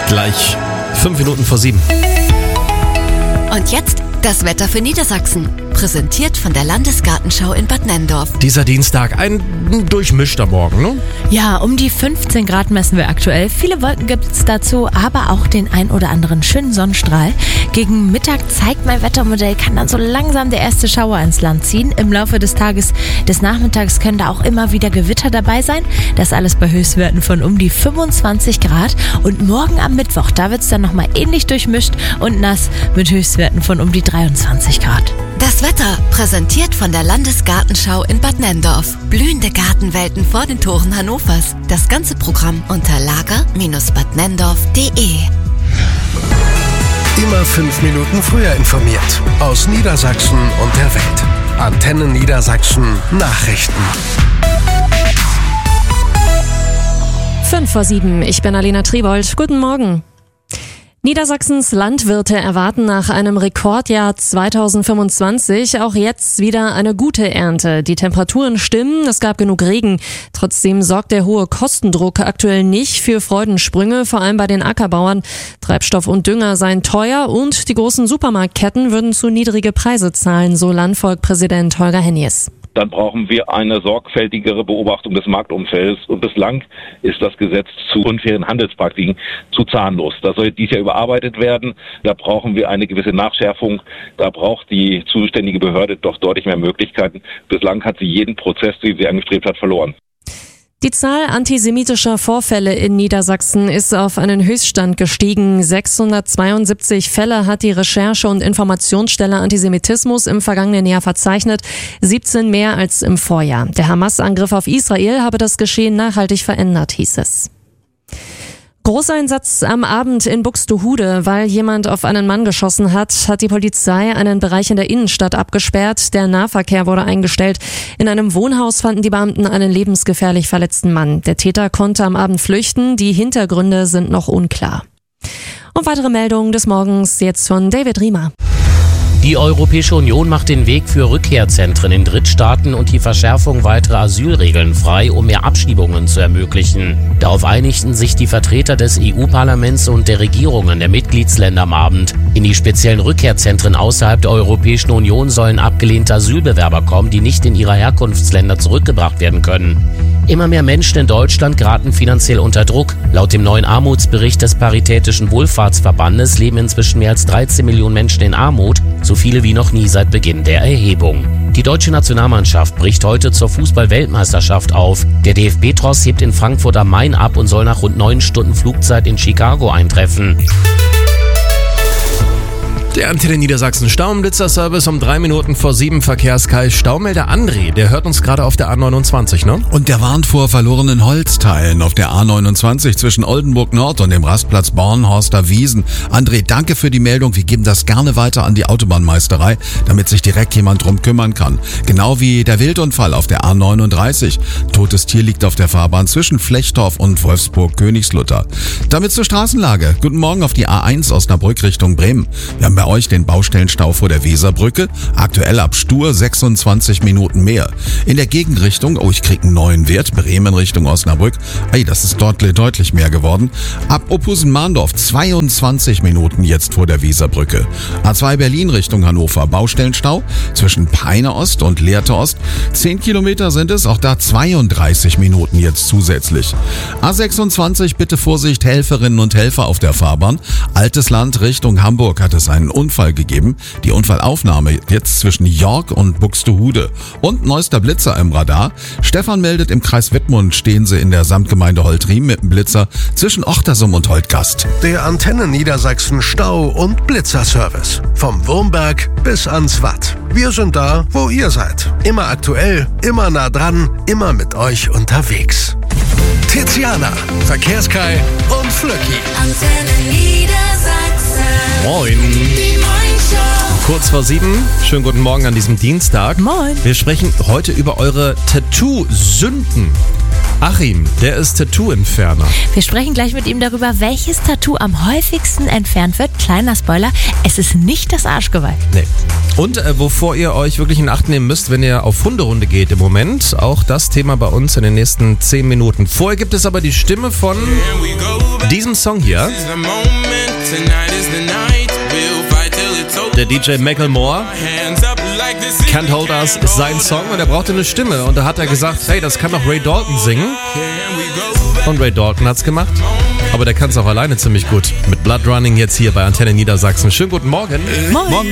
Gleich 5 Minuten vor 7. Und jetzt das Wetter für Niedersachsen. Präsentiert von der Landesgartenschau in Bad Nenndorf. Dieser Dienstag, ein durchmischter Morgen, ne? Ja, um die 15 Grad messen wir aktuell. Viele Wolken gibt es dazu, aber auch den ein oder anderen schönen Sonnenstrahl. Gegen Mittag zeigt mein Wettermodell, kann dann so langsam der erste Schauer ins Land ziehen. Im Laufe des Nachmittags können da auch immer wieder Gewitter dabei sein. Das alles bei Höchstwerten von um die 25 Grad. Und morgen am Mittwoch, da wird es dann nochmal ähnlich durchmischt und nass mit Höchstwerten von um die 23 Grad. Das Wetter präsentiert von der Landesgartenschau in Bad Nenndorf. Blühende Gartenwelten vor den Toren Hannovers. Das ganze Programm unter lager-badnenndorf.de. Immer 5 Minuten früher informiert. Aus Niedersachsen und der Welt. Antenne Niedersachsen Nachrichten. 6:55, ich bin Alena Tribold. Guten Morgen. Niedersachsens Landwirte erwarten nach einem Rekordjahr 2025 auch jetzt wieder eine gute Ernte. Die Temperaturen stimmen, es gab genug Regen. Trotzdem sorgt der hohe Kostendruck aktuell nicht für Freudensprünge, vor allem bei den Ackerbauern. Treibstoff und Dünger seien teuer und die großen Supermarktketten würden zu niedrige Preise zahlen, so Landvolk-Präsident Holger Hennies. Dann brauchen wir eine sorgfältigere Beobachtung des Marktumfelds. Und bislang ist das Gesetz zu unfairen Handelspraktiken zu zahnlos. Das soll dieses Jahr überarbeitet werden. Da brauchen wir eine gewisse Nachschärfung. Da braucht die zuständige Behörde doch deutlich mehr Möglichkeiten. Bislang hat sie jeden Prozess, den sie angestrebt hat, verloren. Die Zahl antisemitischer Vorfälle in Niedersachsen ist auf einen Höchststand gestiegen. 672 Fälle hat die Recherche- und Informationsstelle Antisemitismus im vergangenen Jahr verzeichnet, 17 mehr als im Vorjahr. Der Hamas-Angriff auf Israel habe das Geschehen nachhaltig verändert, hieß es. Großeinsatz am Abend in Buxtehude. Weil jemand auf einen Mann geschossen hat, hat die Polizei einen Bereich in der Innenstadt abgesperrt. Der Nahverkehr wurde eingestellt. In einem Wohnhaus fanden die Beamten einen lebensgefährlich verletzten Mann. Der Täter konnte am Abend flüchten. Die Hintergründe sind noch unklar. Und weitere Meldungen des Morgens jetzt von David Riemer. Die Europäische Union macht den Weg für Rückkehrzentren in Drittstaaten und die Verschärfung weiterer Asylregeln frei, um mehr Abschiebungen zu ermöglichen. Darauf einigten sich die Vertreter des EU-Parlaments und der Regierungen der Mitgliedsländer am Abend. In die speziellen Rückkehrzentren außerhalb der Europäischen Union sollen abgelehnte Asylbewerber kommen, die nicht in ihre Herkunftsländer zurückgebracht werden können. Immer mehr Menschen in Deutschland geraten finanziell unter Druck. Laut dem neuen Armutsbericht des Paritätischen Wohlfahrtsverbandes leben inzwischen mehr als 13 Millionen Menschen in Armut, so viele wie noch nie seit Beginn der Erhebung. Die deutsche Nationalmannschaft bricht heute zur Fußball-Weltmeisterschaft auf. Der DFB-Tross hebt in Frankfurt am Main ab und soll nach rund 9 Stunden Flugzeit in Chicago eintreffen. Der Antenne Niedersachsen Staublitzer-Service um 3 Minuten vor 7 Verkehrskai. Staumelder André, der hört uns gerade auf der A29, ne? Und der warnt vor verlorenen Holzteilen auf der A29 zwischen Oldenburg Nord und dem Rastplatz Bornhorster Wiesen. André, danke für die Meldung. Wir geben das gerne weiter an die Autobahnmeisterei, damit sich direkt jemand drum kümmern kann. Genau wie der Wildunfall auf der A39. Totes Tier liegt auf der Fahrbahn zwischen Flechtorf und Wolfsburg-Königslutter. Damit zur Straßenlage. Guten Morgen auf die A1 Osnabrück Richtung Bremen. Wir haben bei euch den Baustellenstau vor der Weserbrücke. Aktuell ab Stur 26 Minuten mehr. In der Gegenrichtung, ich krieg einen neuen Wert, Bremen Richtung Osnabrück. Das ist dort deutlich mehr geworden. Ab Ophusen-Mahndorf 22 Minuten jetzt vor der Weserbrücke. A2 Berlin Richtung Hannover, Baustellenstau zwischen Peine Ost und Lehrte Ost. 10 Kilometer sind es, auch da 32 Minuten jetzt zusätzlich. A26, bitte Vorsicht, Helferinnen und Helfer auf der Fahrbahn. Altes Land Richtung Hamburg hat es einen Unfall gegeben. Die Unfallaufnahme jetzt zwischen York und Buxtehude. Und neuester Blitzer im Radar. Stefan meldet, im Kreis Wittmund stehen sie in der Samtgemeinde Holtriem mit dem Blitzer zwischen Ochtersum und Holtgast. Der Antenne Niedersachsen Stau- und Blitzerservice. Vom Wurmberg bis ans Watt. Wir sind da, wo ihr seid. Immer aktuell, immer nah dran, immer mit euch unterwegs. Tiziana, Verkehrskai und Flöcki. Antenne Niedersachsen. Moin. Kurz vor 7, schönen guten Morgen an diesem Dienstag. Moin. Wir sprechen heute über eure Tattoo-Sünden. Achim, der ist Tattoo-Entferner. Wir sprechen gleich mit ihm darüber, welches Tattoo am häufigsten entfernt wird. Kleiner Spoiler, es ist nicht das Arschgeweih. Nee. Und wovor ihr euch wirklich in Acht nehmen müsst, wenn ihr auf Hunderunde geht im Moment. Auch das Thema bei uns in den nächsten 10 Minuten. Vorher gibt es aber die Stimme von... Diesem Song hier, der DJ Macklemore, Can't Hold Us, ist sein Song und er brauchte eine Stimme. Und da hat er gesagt, hey, das kann doch Ray Dalton singen. Und Ray Dalton hat's gemacht. Aber der kann es auch alleine ziemlich gut. Mit Blood Running jetzt hier bei Antenne Niedersachsen. Schönen guten Morgen. Moin.